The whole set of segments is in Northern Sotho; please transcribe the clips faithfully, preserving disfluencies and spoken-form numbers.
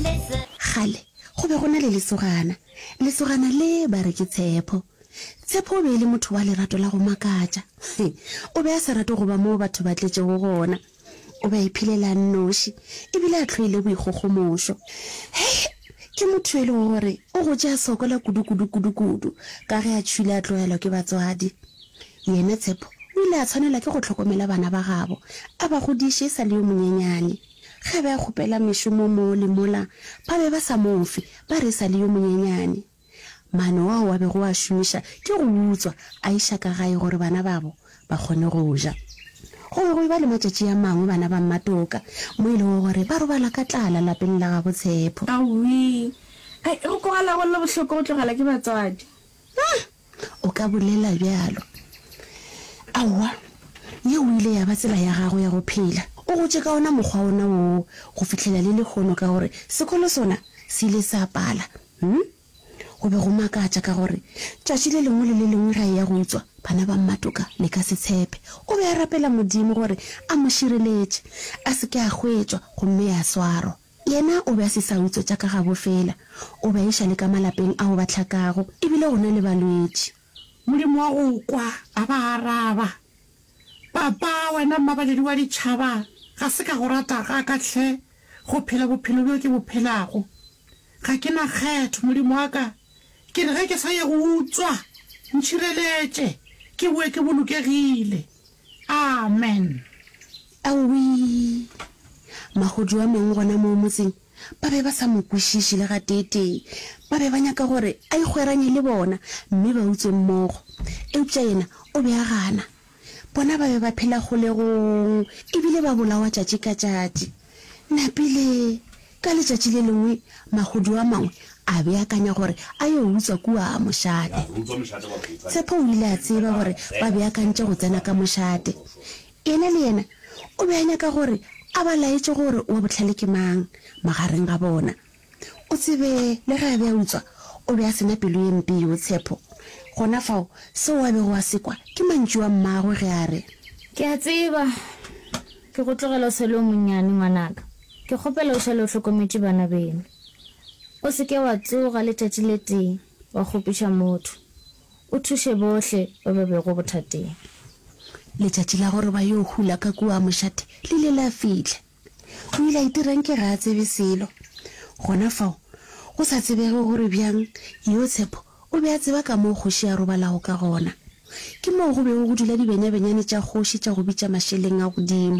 Gale go be go na le lesogana lesogana le ba re ke Tshepo. Tshepo o be le motho wa lerato la go makatša. O be a sa rate go ba mo batho ba tletse go gona. O be a iphilela nnoši ebile a tlhoile boikgogomošo. Hei, ke motho e le gore o go tšea sokola kudu-kudu-kudu-kudu ka ge a tšhwile a tlogelwa ke batswadi. Yena Tshepo o ile a tshwanela ke go tlhokomela bana ba gabo a ba godiše sa le yo monyenyane. Ge ba kgopela mešomo mo le mola ba be ba sa mofe ba re sa le yo monyenyane. Mano wa wa be go a šomiša ke go utswa a iša ka gae gore bana babo ba kgone go ja. Go be go ba le matšatši a mangwe bana ba Mmatoka mo ile gore ba robala ka tlala lapeng la gabo Tshepo. Awi ai go kogala go le bohloko go tlogela ke batswadi. O ka bolela bjalo. Awa ye o ile ya ba tsela ya gago ya go phela. O go tšeka ona mokgwa ona o go fihlela le lekgono ka gore sekolo sona se ile sa pala. Hm? Go be go makatša ka gore tšatši le lengwe le le lengwe ga ya go tswa bana ba Mmatoka le ka se tshepe. O be a rapela Modimo gore a mo šireletše a se ke a hwetšwa gomme a swarwa. Yena o be a se sa utswa tša ka gabo fela. O be a iša le ka malapeng a go ba tlhakago ebile go na le balwetši. Modimo wa go kwa a ba araba. Papa wena mmabaledi wa ditšhaba ga se ka go rata ga ka hle go phela bophelo bjo ke bo phelago. Ga ke na kgetho Modimo wa ka. Ke re ge ke sa ye go utswa ntšhireletše ke boe ke bolokegile. Amen. Awi magodi wa mengwe gona mo motseng ba be ba sa mo kwešiše le ga tete. Ba be ba nyaka gore a ikgweranye le bona mme ba utswe mmogo. Eupša yena o be a gana. Bona ba be ba phela kgolegong ebile ba bolawa tšatši ka tšatši. Napile ka letšatši le lengwe magodi wa mangwe a be akanya gore a yo utswa kua mošate. Tshepo o ile a tseba gore ba be akantše go tsena ka mošate. Yena le yena o be a nyaka gore a ba laetše gore o bohlale ke mang magareng ga bona. O tsebe le ge a be a utswa o be a sena pelo e mpe yo Tshepo. Gona fao seo a be go a sekwa ke mantši wa mmagwe ge a re ke a tseba ke go tlogela o sa le o monnyane ngwanaka. Ke kgopela o šale o hlokometše bana beno. O se ke wa tsoga letšatši le tee wa kgopiša motho. O thuše bohle ba ba bego bothateng. Letšatši la gore ba yo hula ka kua mošate le le la fitlha. O ile a itirang ke ga a tsebe selo. Gona fao go sa tsebege gore bjang yo Tshepo o be a tseba ka moo kgoši a robalago ka gona. Ke moo go bego go dula dibenyabenyane tša kgoši tša go bitša mašeleng a godimo.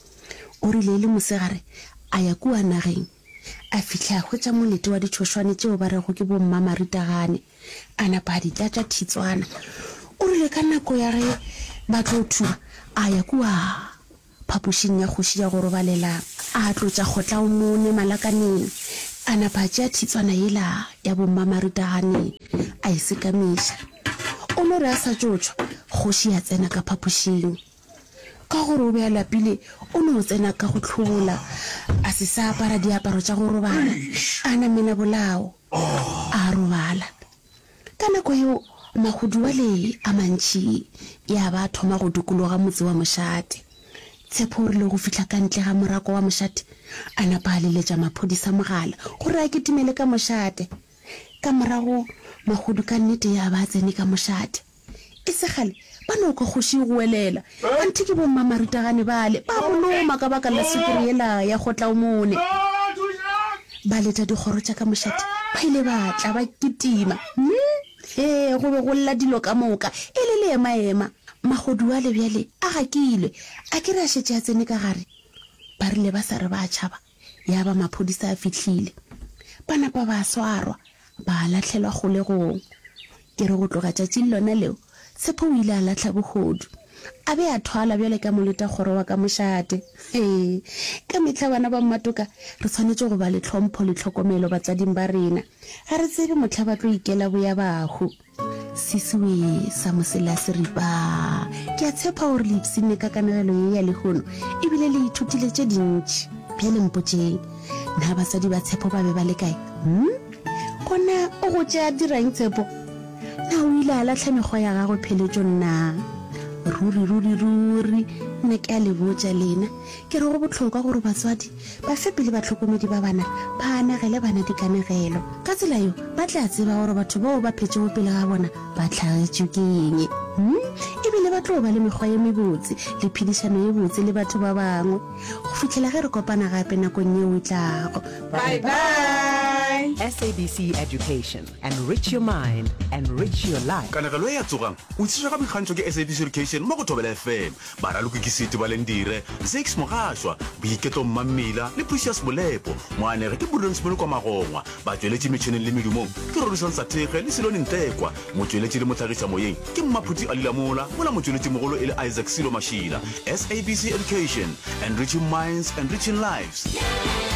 O rile le mosegare a ya kua nageng a fihla a hwetša molete wa ditšhošwane tšeo ba rego ke bo Mmamaritagane a napa a di tlatša thitswana. O rile ka nako ya ge ba tlo thuba a ya kua phapošing ya kgoši ya go robalela a tlotša kgotla o mone malakaneng a napa a tšea thitswana yela ya bo Mmamaritagane a e sekamiša. O no re a sa tšotšwa kgoši ya tsena ka phapošing ka gore o be a lapile o no tsena ka go tlhobola a se sa apara diaparo tša go robala a namena bolao a robala. Ka nako yeo magodi wa le a mantši ya ba thoma go dukologa motse wa mošate. Tshepo o rile go fihla ka ntle ga morako wa mošate a napa a leletša maphodisa mogala gore a ketimele ka mošate. Ka morago magodi ka nnete ya ba tsene ka mošate. E segale ba no ka kgoši go welela anthe ke bo Mmamaritagane bale ba boloma ka baka la sekiri yela ya gotla o mone. Ba leta dikgoro tša ka mošate ba ile ba tla ba kitima. He go be go lla dilo ka moka e le le ema-ema. Magodi wa le bjale a gakilwe a ke re a šetše a tsene ka gare. Ba rile ba sa re ba tšhaba ya ba maphodisa a fihlile. Ba napa ba swarwa ba latlhelwa kgolegong. Ke re go tloga tšatši lona leo Tshepo o ile a latlha bogodu a be a thwala bjale ka moleta kgoro wa ka mošate. Ee ka mehla bana ba Mmatoka re tshwanetše go ba le tlhompho le tlhokomelo batsading ba rena ga re tsebe mohla ba tlo ikela boya bago. Sisiwe sa mosela seripa ke a tshepa gore le ipsine ka kanegelo ye ya lehono ebile le ithutile tše dintši. Bjale mpotšeng na basadi ba Tshepo ba be ba le kae? Hmm? Gona o go tšea dirang Tshepo? Na o ile a latlha mekgwa ya gagwe pheletšo nna? ruri ruri ruri nna ke a le botsa lena ke re go botlhokwa gore batswadi ba fepe le batlhokomedi ba bana ba anegele bana dikanegelo ka tsela yo ba tla tseba gore batho bao ba phetse go pele ga bona ba tlhagetswe ke eng hmm? ebile ba tlo ba le mekgwa ye mebotse le phedišano ye botse le batho ba bangwe go fitlhela ge re kopana gape nakong yeo e tlago. Bye bye. S A B C Education. Enrich your mind, enrich your life. kanegelo e ya tsogang o tshiša ka mekgantšho ke S A B C Education mo go Thobela F M ba raloke ke sete ba lendire six mogashwa boiketlo mmammila le Precious Molepo moanege ke Prudence Mono kwa Magongwa ba tsweletše metšhineng le medumong ke Rorison Sathege le Silone Ntekwa motsweletše le motlhagisa moyeng ke Mmaphuti Alilamola mola motsweletše mogolo e le Isaac Silo Mashila. S A B C Education, enriching minds, enriching lives.